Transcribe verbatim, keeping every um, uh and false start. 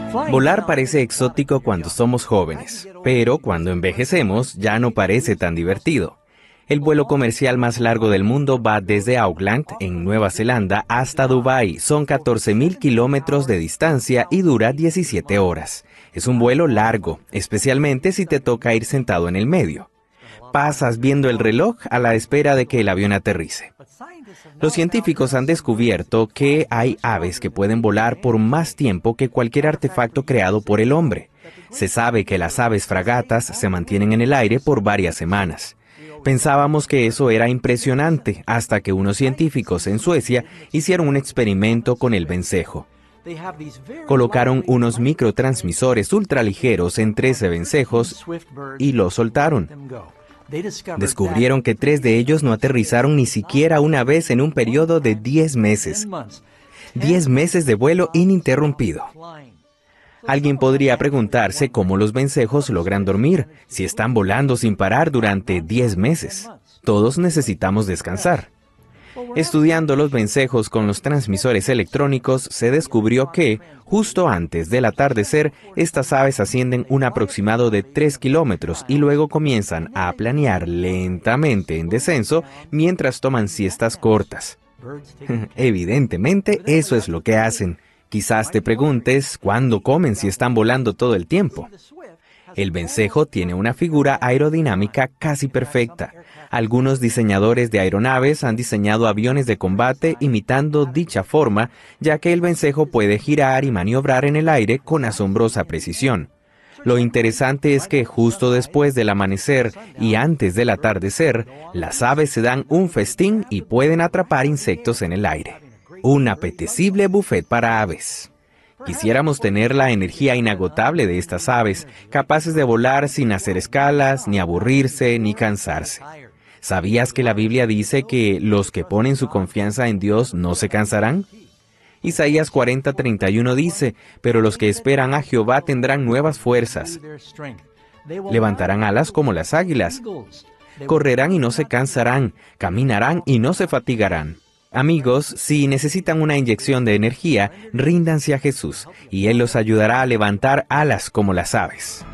Volar parece exótico cuando somos jóvenes, pero cuando envejecemos ya no parece tan divertido. El vuelo comercial más largo del mundo va desde Auckland, en Nueva Zelanda, hasta Dubái. Son catorce mil kilómetros de distancia y dura diecisiete horas. Es un vuelo largo, especialmente si te toca ir sentado en el medio. Pasas viendo el reloj a la espera de que el avión aterrice. Los científicos han descubierto que hay aves que pueden volar por más tiempo que cualquier artefacto creado por el hombre. Se sabe que las aves fragatas se mantienen en el aire por varias semanas. Pensábamos que eso era impresionante hasta que unos científicos en Suecia hicieron un experimento con el vencejo. Colocaron unos microtransmisores ultraligeros en trece vencejos y los soltaron. Descubrieron que tres de ellos no aterrizaron ni siquiera una vez en un periodo de diez meses. diez meses de vuelo ininterrumpido. Alguien podría preguntarse cómo los vencejos logran dormir si están volando sin parar durante diez meses. Todos necesitamos descansar. Estudiando los vencejos con los transmisores electrónicos, se descubrió que, justo antes del atardecer, estas aves ascienden un aproximado de tres kilómetros y luego comienzan a planear lentamente en descenso mientras toman siestas cortas. Evidentemente, eso es lo que hacen. Quizás te preguntes, ¿cuándo comen si están volando todo el tiempo? El vencejo tiene una figura aerodinámica casi perfecta. Algunos diseñadores de aeronaves han diseñado aviones de combate imitando dicha forma, ya que el vencejo puede girar y maniobrar en el aire con asombrosa precisión. Lo interesante es que justo después del amanecer y antes del atardecer, las aves se dan un festín y pueden atrapar insectos en el aire. Un apetecible buffet para aves. Quisiéramos tener la energía inagotable de estas aves, capaces de volar sin hacer escalas, ni aburrirse, ni cansarse. ¿Sabías que la Biblia dice que los que ponen su confianza en Dios no se cansarán? Isaías cuarenta, treinta y uno dice, pero los que esperan a Jehová tendrán nuevas fuerzas. Levantarán alas como las águilas. Correrán y no se cansarán, caminarán y no se fatigarán. Amigos, si necesitan una inyección de energía, ríndanse a Jesús, y Él los ayudará a levantar alas como las aves.